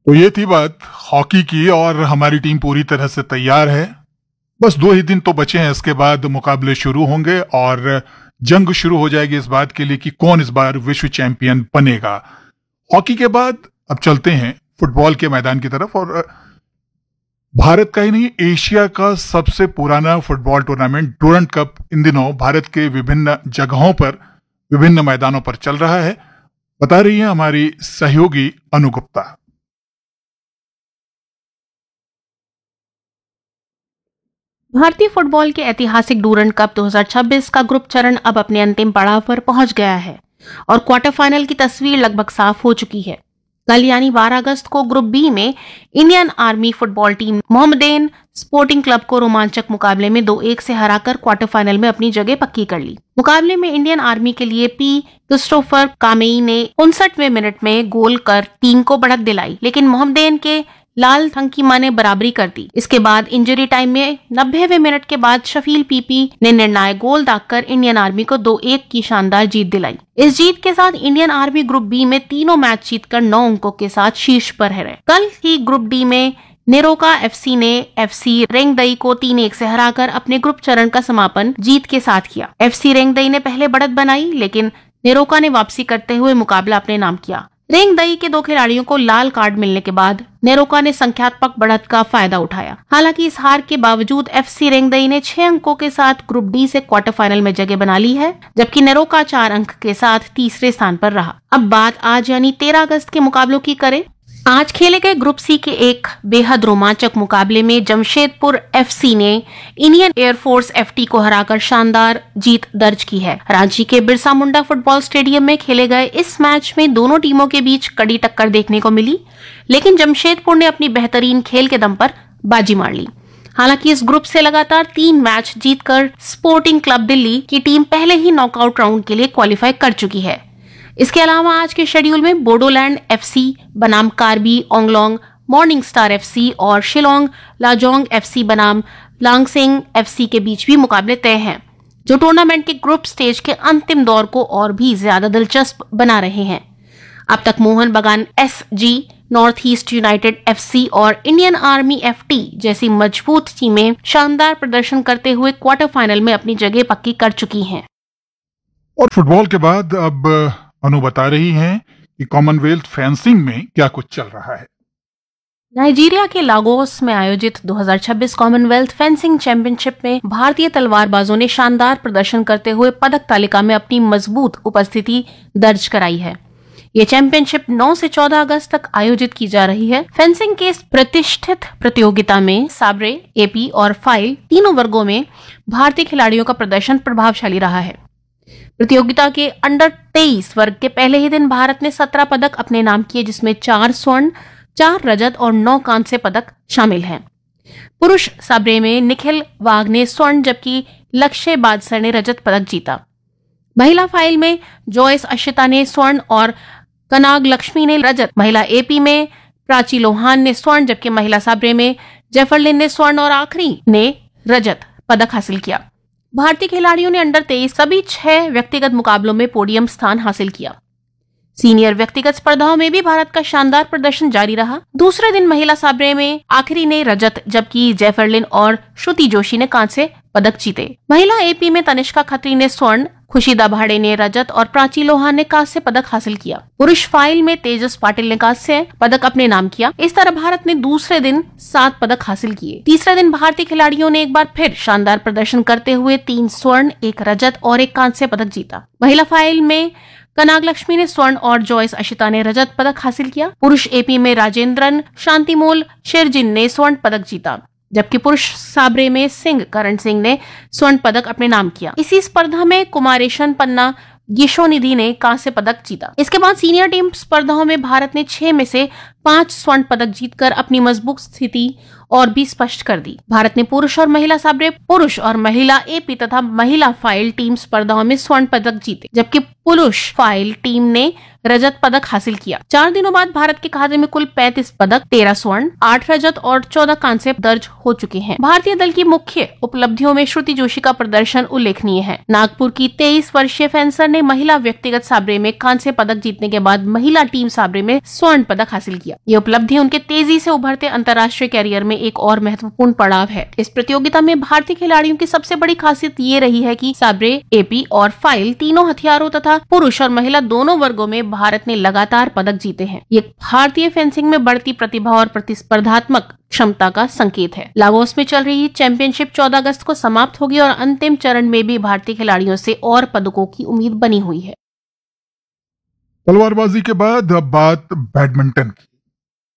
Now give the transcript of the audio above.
तो ये थी बात हॉकी की, और हमारी टीम पूरी तरह से तैयार है। बस 2 ही दिन तो बचे हैं, इसके बाद मुकाबले शुरू होंगे और जंग शुरू हो जाएगी इस बात के लिए कि कौन इस बार विश्व चैंपियन बनेगा। हॉकी के बाद अब चलते हैं फुटबॉल के मैदान की तरफ, और भारत का ही नहीं एशिया का सबसे पुराना फुटबॉल टूर्नामेंट डूरंट कप इन दिनों भारत के विभिन्न जगहों पर, विभिन्न मैदानों पर चल रहा है। बता रही है हमारी सहयोगी अनु गुप्ता। भारतीय फुटबॉल के ऐतिहासिक डूरंट कप 2026 का ग्रुप चरण अब अपने अंतिम पड़ाव पर पहुंच गया है और क्वार्टर फाइनल की तस्वीर लगभग साफ हो चुकी है। कल यानी 12 अगस्त को ग्रुप बी में Indian army football team मोहम्मदेन sporting club को रोमांचक मुकाबले में 2-1 से हराकर क्वार्टर फाइनल में अपनी जगह पक्की कर ली। मुकाबले में इंडियन आर्मी के लिए पी क्रिस्टोफर कामेई ने 59वें मिनट में गोल कर टीम को बढ़त दिलाई, लेकिन मोहम्मदेन के लाल थंकीमा ने बराबरी कर दी। इसके बाद इंजरी टाइम में 90वें मिनट के बाद शफील पीपी ने निर्णायक गोल दागकर इंडियन आर्मी को 2-1 की शानदार जीत दिलाई। इस जीत के साथ इंडियन आर्मी ग्रुप बी में तीनों मैच जीतकर 9 अंकों के साथ शीर्ष पर है। कल ही ग्रुप डी में नेरोका एफसी ने एफसी रेंगदई को 3-1 से हराकर अपने ग्रुप चरण का समापन जीत के साथ किया। एफसी रेंगदई ने पहले बढ़त बनाई, लेकिन नेरोका ने वापसी करते हुए मुकाबला अपने नाम किया। रेंगदई के 2 खिलाड़ियों को लाल कार्ड मिलने के बाद नेरोका ने संख्यात्मक बढ़त का फायदा उठाया। हालांकि इस हार के बावजूद एफसी रेंगदई ने 6 अंकों के साथ ग्रुप डी से क्वार्टर फाइनल में जगह बना ली है, जबकि नेरोका 4 अंक के साथ तीसरे स्थान पर रहा। अब बात आज यानी 13 अगस्त के मुकाबलों की करें। आज खेले गए ग्रुप सी के एक बेहद रोमांचक मुकाबले में जमशेदपुर एफसी ने इंडियन एयरफोर्स एफटी को हराकर शानदार जीत दर्ज की है। रांची के बिरसा मुंडा फुटबॉल स्टेडियम में खेले गए इस मैच में दोनों टीमों के बीच कड़ी टक्कर देखने को मिली, लेकिन जमशेदपुर ने अपनी बेहतरीन खेल के दम पर बाजी मार ली। हालांकि इस ग्रुप से लगातार 3 मैच जीतकर स्पोर्टिंग क्लब दिल्ली की टीम पहले ही नॉकआउट राउंड के लिए क्वालिफाई कर चुकी है। इसके अलावा आज के शेड्यूल में बोडोलैंड एफसी बनाम कार्बी ओंगलोंग मॉर्निंग स्टार एफसी और शिलोंग लाजोंग एफसी बनाम लांगसेंग एफसी के बीच भी मुकाबले तय हैं, जो टूर्नामेंट के ग्रुप स्टेज के अंतिम दौर को और भी ज्यादा दिलचस्प बना रहे हैं। अब तक मोहन बगान SG, north east United FC और इंडियन आर्मी एफटी जैसी मजबूत टीमें शानदार प्रदर्शन करते हुए क्वार्टर फाइनल में अपनी जगह पक्की कर चुकी हैं। और फुटबॉल के बाद अब अनु बता रही हैं कि कॉमनवेल्थ फेंसिंग में क्या कुछ चल रहा है। नाइजीरिया के लागोस में आयोजित 2026 कॉमनवेल्थ फेंसिंग चैंपियनशिप में भारतीय तलवारबाजों ने शानदार प्रदर्शन करते हुए पदक तालिका में अपनी मजबूत उपस्थिति दर्ज कराई है। ये चैंपियनशिप 9 से 14 अगस्त तक आयोजित की जा रही है। फेंसिंग के इस प्रतिष्ठित प्रतियोगिता में साबरे, एपी और फाइल तीनों वर्गों में भारतीय खिलाड़ियों का प्रदर्शन प्रभावशाली रहा है। प्रतियोगिता के अंडर 23 वर्ग के पहले ही दिन भारत ने 17 पदक अपने नाम किए, जिसमें 4 स्वर्ण, 4 रजत और 9 कांस्य पदक शामिल हैं। पुरुष साबरे में निखिल वाघ ने स्वर्ण जबकि लक्ष्य बादसर ने रजत पदक जीता। महिला फाइल में जॉयस अशिता ने स्वर्ण और कनाग लक्ष्मी ने रजत। महिला एपी में प्राची लोहान ने स्वर्ण जबकि महिला साबरे में जैफरलिन ने स्वर्ण और आखिरी ने रजत पदक हासिल किया। भारतीय खिलाड़ियों ने अंडर 23 सभी 6 व्यक्तिगत मुकाबलों में पोडियम स्थान हासिल किया। सीनियर व्यक्तिगत स्पर्धाओं में भी भारत का शानदार प्रदर्शन जारी रहा। दूसरे दिन महिला साबरे में आखिरी ने रजत जबकि जैफरलिन और श्रुति जोशी ने कांस्य पदक जीते। महिला एपी में तनिष्का खत्री ने स्वर्ण, खुशीदा भाड़े ने रजत और प्राची लोहान ने कांस्य पदक हासिल किया। पुरुष फाइल में तेजस पाटिल ने कांस्य पदक अपने नाम किया। इस तरह भारत ने दूसरे दिन 7 पदक हासिल किए। तीसरे दिन भारतीय खिलाड़ियों ने एक बार फिर शानदार प्रदर्शन करते हुए 3 स्वर्ण, 1 रजत और 1 कांस्य पदक जीता। महिला फाइल में कनाग लक्ष्मी ने स्वर्ण और जॉयस अशिता ने रजत पदक हासिल किया। पुरुष एपी में राजेंद्रन शांतिमोल शेरजिन ने स्वर्ण पदक जीता, जबकि पुरुष साबरे में सिंह करण सिंह ने स्वर्ण पदक अपने नाम किया। इसी स्पर्धा में कुमारेशन पन्ना यशोनिधि ने कांस्य पदक जीता। इसके बाद सीनियर टीम स्पर्धाओं में भारत ने 6 में से 5 स्वर्ण पदक जीतकर अपनी मजबूत स्थिति और भी स्पष्ट कर दी। भारत ने पुरुष और महिला साबरे, पुरुष और महिला एपी तथा महिला फाइल टीम स्पर्धाओं में स्वर्ण पदक जीते, जबकि पुरुष फाइल टीम ने रजत पदक हासिल किया। 4 दिनों बाद भारत के खाते में कुल 35 पदक, 13 स्वर्ण, 8 रजत और 14 कांस्य दर्ज हो चुके हैं। भारतीय दल की मुख्य उपलब्धियों में श्रुति जोशी का प्रदर्शन उल्लेखनीय है। नागपुर की 23 वर्षीय फेंसर ने महिला व्यक्तिगत साबरे में कांस्य पदक जीतने के बाद महिला टीम साबरे में स्वर्ण पदक हासिल किया। किया। ये उपलब्धि उनके तेजी से उभरते अंतर्राष्ट्रीय कैरियर में एक और महत्वपूर्ण पड़ाव है। इस प्रतियोगिता में भारतीय खिलाड़ियों की सबसे बड़ी खासियत ये रही है कि साब्रे, एपी और फाइल तीनों हथियारों तथा पुरुष और महिला दोनों वर्गों में भारत ने लगातार पदक जीते हैं। ये भारतीय फेंसिंग में बढ़ती प्रतिभा और प्रतिस्पर्धात्मक क्षमता का संकेत है। लागोस में चल रही चैंपियनशिप 14 अगस्त को समाप्त होगी और अंतिम चरण में भी भारतीय खिलाड़ियों से और पदकों की उम्मीद बनी हुई है। तलवारबाजी के बाद अब बात बैडमिंटन की।